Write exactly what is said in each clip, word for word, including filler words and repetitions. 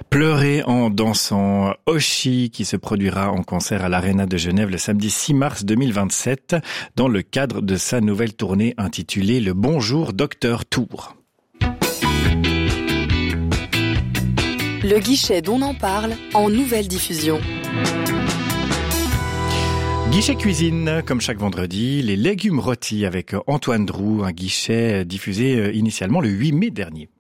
Pleurer en dansant, Oshi qui se produira en concert à l'Arena de Genève le samedi six mars deux mille vingt-sept dans le cadre de sa nouvelle tournée intitulée Le Bonjour Docteur Tour. Le guichet dont on en parle en nouvelle diffusion. Guichet cuisine, comme chaque vendredi, les légumes rôtis avec Antoine Drou, un guichet diffusé initialement le huit mai dernier.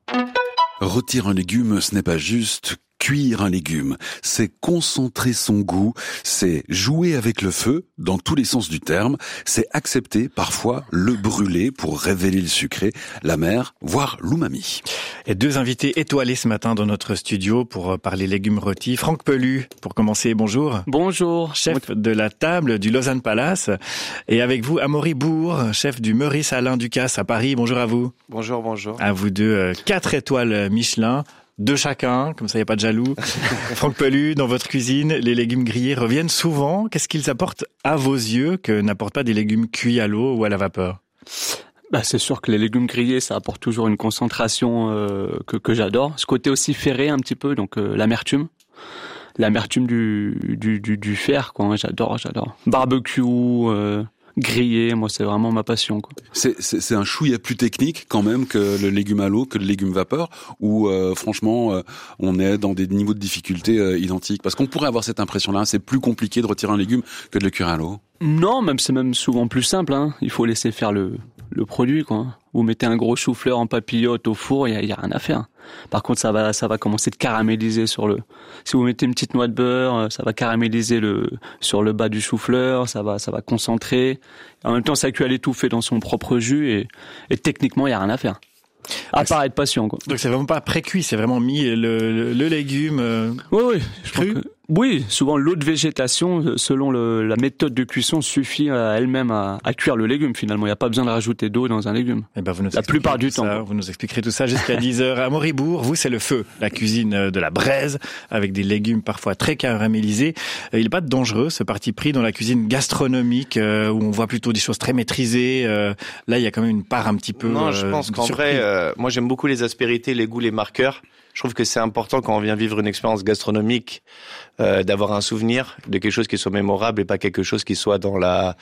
Rôtir un légume, ce n'est pas juste cuire un légume, c'est concentrer son goût, c'est jouer avec le feu, dans tous les sens du terme, c'est accepter parfois le brûler pour révéler le sucré, l'amer, voire l'umami. Et deux invités étoilés ce matin dans notre studio pour parler légumes rôtis. Franck Pellu, pour commencer, bonjour. Bonjour. Chef de la table du Lausanne Palace. Et avec vous, Amaury Bourg, chef du Meurice Alain Ducasse à Paris. Bonjour à vous. Bonjour, bonjour. À vous deux, quatre étoiles Michelin. Deux chacun, comme ça il n'y a pas de jaloux. Franck Pellu, dans votre cuisine, les légumes grillés reviennent souvent. Qu'est-ce qu'ils apportent à vos yeux que n'apportent pas des légumes cuits à l'eau ou à la vapeur ? Bah, c'est sûr que les légumes grillés, ça apporte toujours une concentration euh, que, que j'adore. Ce côté aussi ferré un petit peu, donc euh, l'amertume. L'amertume du, du, du, du fer, quoi. J'adore, j'adore. Barbecue... Euh... grillé, moi c'est vraiment ma passion, quoi. C'est, c'est, c'est un chouïa plus technique quand même que le légume à l'eau, que le légume vapeur, où euh, franchement euh, on est dans des niveaux de difficulté euh, identiques. Parce qu'on pourrait avoir cette impression-là, c'est plus compliqué de retirer un légume que de le cuire à l'eau. Non, même c'est même souvent plus simple, hein. Il faut laisser faire le, le produit, quoi. Vous mettez un gros chou-fleur en papillote au four, il y a, y a rien à faire. Par contre, ça va, ça va commencer de caraméliser sur le. Si vous mettez une petite noix de beurre, ça va caraméliser le sur le bas du chou-fleur, ça va, ça va concentrer. En même temps, ça cuit à l'étouffée dans son propre jus et, et techniquement, il y a rien à faire. À part être patient, quoi. Donc c'est vraiment pas pré-cuit, c'est vraiment mis le, le, le légume. Euh, oui, oui. Je cru. Que, oui, souvent l'eau de végétation, selon le, la méthode de cuisson, suffit à elle-même à, à cuire le légume. Finalement, il n'y a pas besoin de rajouter d'eau dans un légume. Eh ben, vous nous la plupart du ça, temps. Vous nous expliquerez tout ça jusqu'à dix heures. À Amaury Bourg, vous c'est le feu, la cuisine de la braise, avec des légumes parfois très caramélisés. Il n'est pas dangereux ce parti pris dans la cuisine gastronomique euh, où on voit plutôt des choses très maîtrisées. Euh, là, il y a quand même une part un petit peu. Non, euh, je pense qu'en surpris. vrai, euh, moi j'aime beaucoup les aspérités, les goûts, les marqueurs. Je trouve que c'est important quand on vient vivre une expérience gastronomique euh, d'avoir un souvenir de quelque chose qui soit mémorable et pas quelque chose qui soit dans la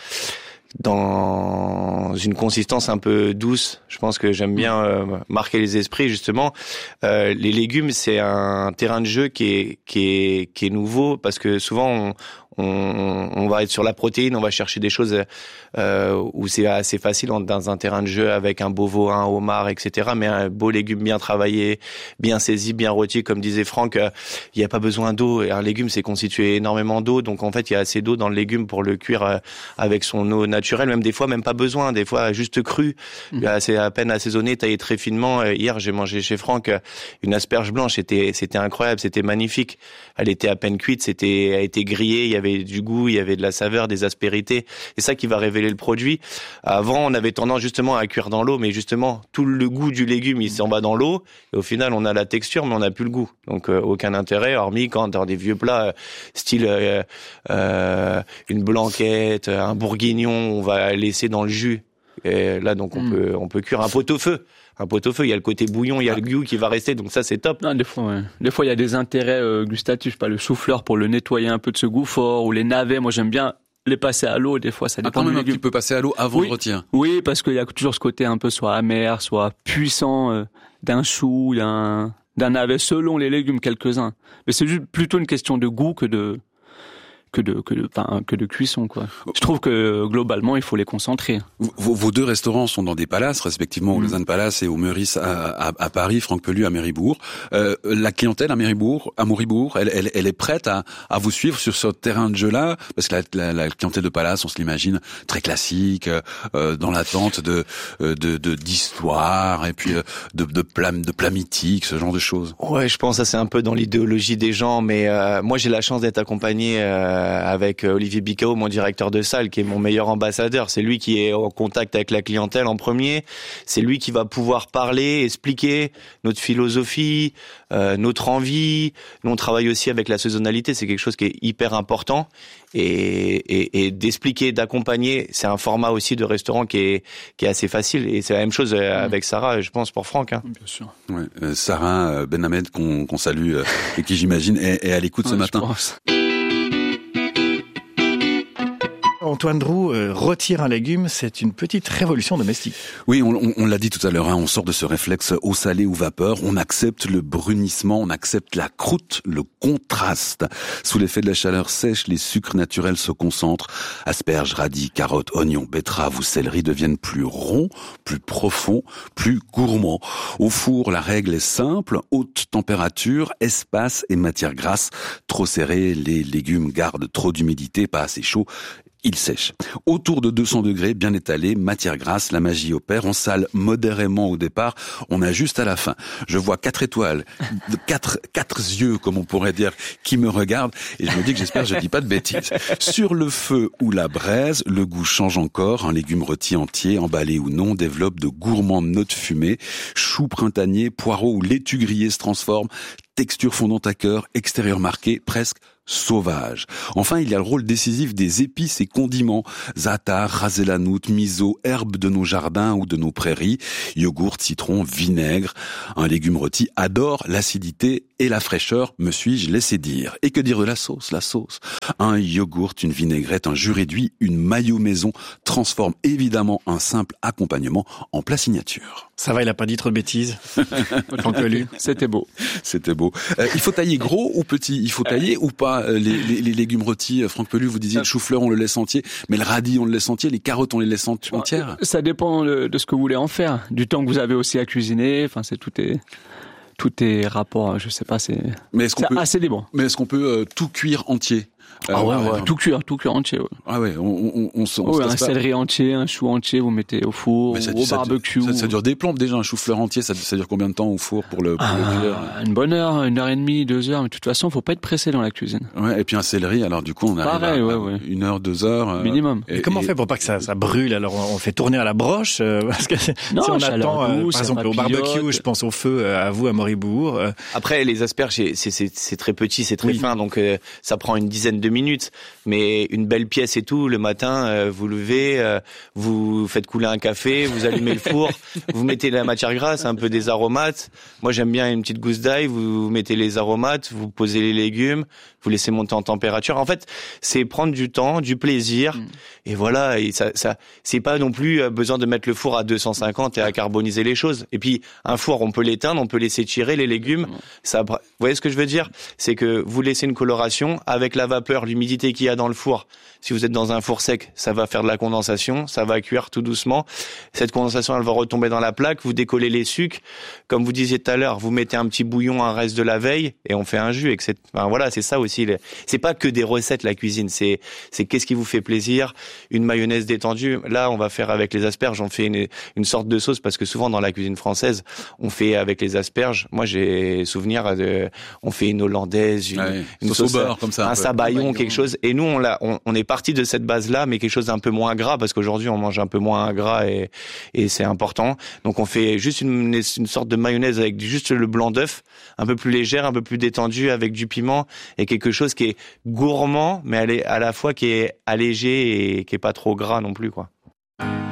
dans une consistance un peu douce. Je pense que j'aime bien euh, marquer les esprits justement. Euh, les légumes, c'est un terrain de jeu qui est qui est qui est nouveau parce que souvent on On, on va être sur la protéine, on va chercher des choses euh, où c'est assez facile dans un terrain de jeu avec un beau veau, un homard, et cetera. Mais un beau légume bien travaillé, bien saisi, bien rôti, comme disait Franck, il euh, n'y a pas besoin d'eau. Et un légume, c'est constitué énormément d'eau, donc en fait, il y a assez d'eau dans le légume pour le cuire euh, avec son eau naturelle. Même des fois, même pas besoin. Des fois, juste cru, mmh. c'est à peine assaisonné, taillé très finement. Hier, j'ai mangé chez Franck une asperge blanche. C'était, c'était incroyable, c'était magnifique. Elle était à peine cuite, c'était, elle a été grillée. Il y avait du goût, il y avait de la saveur, des aspérités. C'est ça qui va révéler le produit. Avant, on avait tendance justement à cuire dans l'eau, mais justement, tout le goût du légume, il s'en va dans l'eau. Et au final, on a la texture, mais on n'a plus le goût. Donc, euh, aucun intérêt, hormis quand dans des vieux plats, euh, style euh, euh, une blanquette, un bourguignon, on va laisser dans le jus. Et là, donc, on mmh. peut on peut cuire un pot-au-feu. Un pot-au-feu, il y a le côté bouillon, il y a le goût qui va rester, donc ça c'est top. Non, des fois, ouais. Des fois il y a des intérêts euh, gustatifs, pas le chou-fleur pour le nettoyer un peu de ce goût fort, ou les navets, moi j'aime bien les passer à l'eau, des fois ça dépend ah, quand même du un légume. petit peu passer à l'eau avant oui. de rôtir. Oui, parce qu'il y a toujours ce côté un peu soit amer, soit puissant euh, d'un chou, d'un d'un navet, selon les légumes quelques-uns. Mais c'est juste plutôt une question de goût que de que de que de enfin que de cuisson, quoi. Je trouve que globalement il faut les concentrer. Vos, vos deux restaurants sont dans des palaces, respectivement au mmh. Lausanne Palace et au Meurice à, à, à Paris. Franck Pellu à Méribourg. Euh, la clientèle à Méribourg, à Moribourg, elle, elle, elle est prête à, à vous suivre sur ce terrain de jeu-là, parce que la, la, la clientèle de palace, on se l'imagine très classique, euh, dans l'attente de de de d'histoire et puis de de plats de plats mythiques, ce genre de choses. Ouais, je pense que ça c'est un peu dans l'idéologie des gens, mais euh, moi j'ai la chance d'être accompagné. Euh, euh, avec Olivier Bicao, mon directeur de salle, qui est mon meilleur ambassadeur. C'est lui qui est en contact avec la clientèle en premier. C'est lui qui va pouvoir parler, expliquer notre philosophie, euh, notre envie. Nous, on travaille aussi avec la saisonnalité. C'est quelque chose qui est hyper important. Et, et, et d'expliquer, d'accompagner, c'est un format aussi de restaurant qui est, qui est assez facile. Et c'est la même chose avec Sarah, je pense, pour Franck. Hein. Bien sûr. Ouais, euh, Sarah Benhamed, qu'on, qu'on salue, euh, et qui j'imagine est, est à l'écoute Ouais, ce je matin. pense. Antoine Drou, euh, rôtir un légume, c'est une petite révolution domestique. Oui, on, on, on l'a dit tout à l'heure, hein, on sort de ce réflexe eau salée ou vapeur, on accepte le brunissement, on accepte la croûte, le contraste. Sous l'effet de la chaleur sèche, les sucres naturels se concentrent. Asperges, radis, carottes, oignons, betteraves ou céleri deviennent plus ronds, plus profonds, plus gourmands. Au four, la règle est simple, haute température, espace et matière grasse. Trop serré, les légumes gardent trop d'humidité, pas assez chaud. Il sèche. Autour de deux cents degrés, bien étalé, matière grasse, la magie opère. On sale modérément au départ, on ajuste à la fin. Je vois quatre étoiles, quatre, quatre yeux, comme on pourrait dire, qui me regardent, et je me dis que j'espère que je dis pas de bêtises. Sur le feu ou la braise, le goût change encore. Un légume rôti entier, emballé ou non, développe de gourmandes notes fumées. Choux printaniers, poireaux ou laitue grillée se transforment. Texture fondante à cœur, extérieur marqué, presque sauvage. Enfin, il y a le rôle décisif des épices et condiments. Za'atar, ras el hanout, miso, herbes de nos jardins ou de nos prairies, yogourt, citron, vinaigre. Un légume rôti adore l'acidité et la fraîcheur, me suis-je laissé dire. Et que dire de la sauce, la sauce. Un yogourt, une vinaigrette, un jus réduit, une mayo maison transforme évidemment un simple accompagnement en plat signature. Ça va, il a pas dit trop de bêtises. Franck Pellu. C'était beau. C'était beau. Euh, il faut tailler gros ou petit? Il faut tailler ou pas euh, les, les, les légumes rôtis? Franck Pellu, vous disiez le chou-fleur, on le laisse entier, mais le radis, on le laisse entier, les carottes, on les laisse entières? Ça dépend de, de ce que vous voulez en faire, du temps que vous avez aussi à cuisiner. Enfin, c'est tout est tout est rapport. Je sais pas, c'est, mais est-ce qu'on c'est peut, assez libre. Mais est-ce qu'on peut euh, tout cuire entier? Ah ouais, Euh, ouais, tout cuire, tout cuire entier. Ouais. Ah ouais, on, on, on, se- on Ouais, se un casse pas. céleri entier, un chou entier, vous mettez au four, Mais ça- ou au ça- barbecue. Ça, ça dure des plombes déjà, un chou-fleur entier, ça, ça dure combien de temps au four pour le, pour Ah, le cuire? une bonne heure, une heure et demie, deux heures. Mais de toute façon, faut pas être pressé dans la cuisine. Ouais, et puis un céleri, alors du coup on arrive Pareil, à, ouais, à ouais. une heure, deux heures. euh, Minimum. Et, Et comment on et- fait pour pas que ça, ça brûle? Alors on fait tourner à la broche euh, parce que Non, si on chaleur attend, euh, douce, par ça exemple au papillote. barbecue, je pense au feu, euh, à vous à Moribourg. euh, Après, les asperges, c'est, c'est, c'est, c'est très petit, c'est très Oui. fin, donc euh, ça prend une dizaine de minutes. Mais une belle pièce et tout, le matin, euh, vous levez, euh, vous faites couler un café, vous allumez le four, vous mettez la matière grasse, un peu des aromates. Moi, j'aime bien une petite gousse d'ail, vous mettez les aromates, vous posez les légumes, vous laissez monter en température. En fait, c'est prendre du temps, du plaisir, Mm. et voilà. Et ça, ça, c'est pas non plus euh, besoin de mettre le four à deux cent cinquante et à carboniser les choses. Et puis, un four, on peut l'éteindre, on peut laisser tirer les légumes. Ça, vous voyez ce que je veux dire? C'est que vous laissez une coloration avec la vapeur, l'humidité qu'il y a dans le four. Si vous êtes dans un four sec, ça va faire de la condensation, ça va cuire tout doucement. Cette condensation, elle va retomber dans la plaque. Vous décollez les sucres, comme vous disiez tout à l'heure. Vous mettez un petit bouillon, un reste de la veille, et on fait un jus. Et que c'est, enfin, voilà, c'est ça aussi. C'est pas que des recettes la cuisine. C'est, c'est qu'est-ce qui vous fait plaisir. Une mayonnaise détendue. Là, on va faire avec les asperges. On fait une, une sorte de sauce parce que souvent dans la cuisine française, on fait avec les asperges. Moi, j'ai souvenir de, on fait une hollandaise, une, Ouais, une sauce sauce au beurre, comme ça, un un peu. sabayon, Un quelque chose. Et nous, on l'a, on, on est parti de cette base-là, mais quelque chose d'un peu moins gras parce qu'aujourd'hui, on mange un peu moins gras et, et c'est important. Donc, on fait juste une, une sorte de mayonnaise avec juste le blanc d'œuf, un peu plus légère, un peu plus détendue, avec du piment et quelque chose qui est gourmand, mais à la fois qui est allégé et qui est pas trop gras non plus, quoi.